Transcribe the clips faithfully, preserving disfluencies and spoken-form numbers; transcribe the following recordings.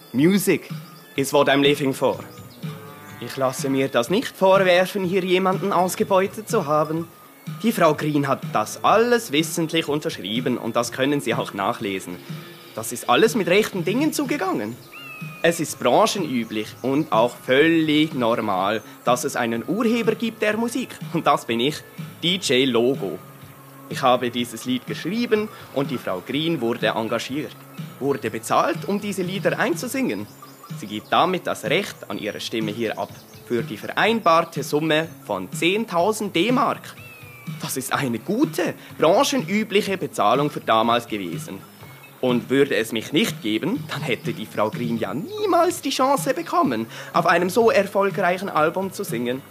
Music is what I'm living for. Ich lasse mir das nicht vorwerfen, hier jemanden ausgebeutet zu haben. Die Frau Green hat das alles wissentlich unterschrieben und das können Sie auch nachlesen. Das ist alles mit rechten Dingen zugegangen. Es ist branchenüblich und auch völlig normal, dass es einen Urheber gibt der Musik. Und das bin ich, D J Logo. Ich habe dieses Lied geschrieben und die Frau Green wurde engagiert. Wurde bezahlt, um diese Lieder einzusingen. Sie gibt damit das Recht an ihre Stimme hier ab. Für die vereinbarte Summe von zehntausend D-Mark. Das ist eine gute, branchenübliche Bezahlung für damals gewesen. Und würde es mich nicht geben, dann hätte die Frau Green ja niemals die Chance bekommen, auf einem so erfolgreichen Album zu singen.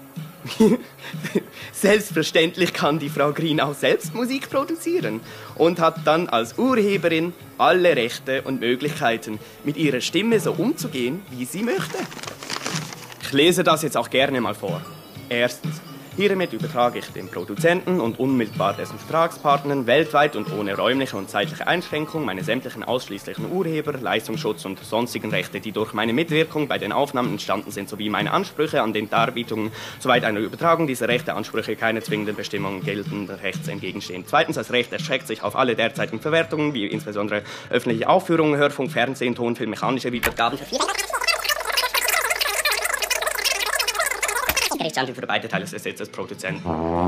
Selbstverständlich kann die Frau Green auch selbst Musik produzieren und hat dann als Urheberin alle Rechte und Möglichkeiten, mit ihrer Stimme so umzugehen, wie sie möchte. Ich lese das jetzt auch gerne mal vor. Erstens. Hiermit übertrage ich dem Produzenten und unmittelbar dessen Vertragspartnern weltweit und ohne räumliche und zeitliche Einschränkung meine sämtlichen ausschließlichen Urheber-, Leistungsschutz und sonstigen Rechte, die durch meine Mitwirkung bei den Aufnahmen entstanden sind, sowie meine Ansprüche an den Darbietungen, soweit einer Übertragung dieser Rechteansprüche keine zwingenden Bestimmungen geltenden Rechts entgegenstehen. Zweitens, das Recht erstreckt sich auf alle derzeitigen Verwertungen, wie insbesondere öffentliche Aufführungen, Hörfunk, Fernsehen, Tonfilm, mechanische Wiedergaben Rechtsanwalt für beide Teile des Gesetzes, Produzenten.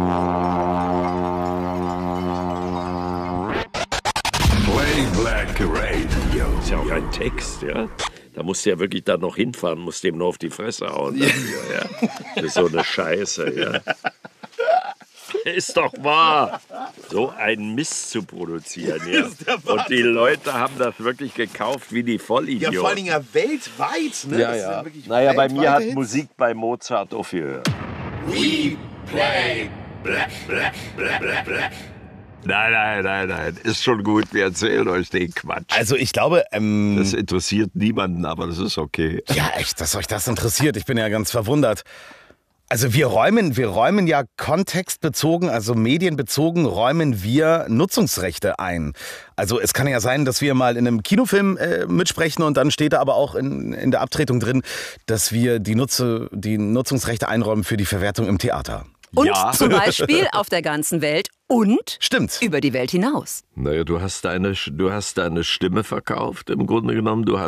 Play Black Radio. Ist ja auch ein Text, ja. Da musst du ja wirklich da noch hinfahren, musst dem nur auf die Fresse hauen. Dafür, ja. Das ist so eine Scheiße, ja. Ist doch wahr. So einen Mist zu produzieren, ja. Und die Leute haben das wirklich gekauft wie die Vollidioten. Ja, vor allem ja weltweit, ne? Ja, ja. Naja, bei mir hat Hits. Musik bei Mozart aufgehört. We play Black, Black, Black, Black, Black. Nein, nein, nein, nein. Ist schon gut. Wir erzählen euch den Quatsch. Also ich glaube... Ähm, das interessiert niemanden, aber das ist okay. Ja, echt, dass euch das interessiert. Ich bin ja ganz verwundert. Also wir räumen, wir räumen ja kontextbezogen, also medienbezogen, räumen wir Nutzungsrechte ein. Also es kann ja sein, dass wir mal in einem Kinofilm äh, mitsprechen und dann steht da aber auch in, in der Abtretung drin, dass wir die, Nutze, die Nutzungsrechte einräumen für die Verwertung im Theater. Und Ja. zum Beispiel auf der ganzen Welt und Stimmt. über die Welt hinaus. Naja, du hast deine, du hast deine Stimme verkauft, im Grunde genommen. Du hast